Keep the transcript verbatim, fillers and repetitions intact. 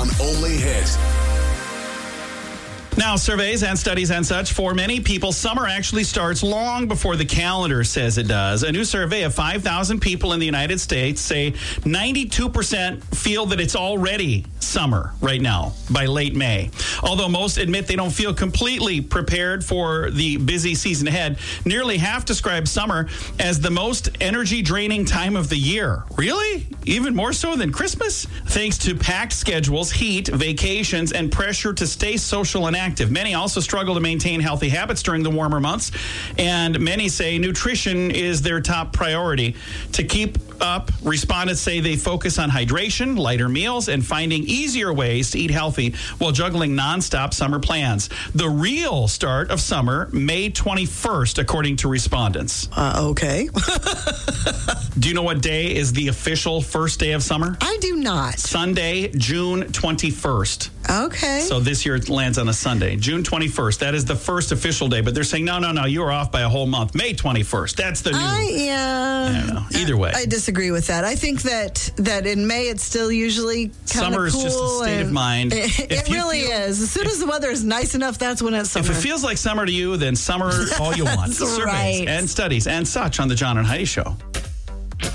on Only Hit. Now, surveys and studies and such, for many people, summer actually starts long before the calendar says it does. A new survey of five thousand people in the United States say ninety-two percent feel that it's already summer right now by late May. Although most admit they don't feel completely prepared for the busy season ahead, nearly half describe summer as the most energy-draining time of the year. Really? Even more so than Christmas? Thanks to packed schedules, heat, vacations, and pressure to stay social and active. Many also struggle to maintain healthy habits during the warmer months, and many say nutrition is their top priority. To keep up, respondents say they focus on hydration, lighter meals, and finding easier ways to eat healthy while juggling nonstop summer plans. The real start of summer, May twenty-first, according to respondents. Uh, okay. Do you know what day is the official first day of summer? I do not. Sunday, June twenty-first. Okay. So this year it lands on a Sunday, June twenty-first. That is the first official day, but they're saying, no, no, no, you are off by a whole month. May twenty-first. That's the new. I, yeah. I don't know. Either way. I disagree with that. I think that, that in May it's still usually kind of cool. Summer is just a state of mind. It, it really feel, is. As soon as the weather is nice enough, that's when it's summer. If it feels like summer to you, then summer all you want. That's Surveys right. and studies and such on the John and Heidi Show.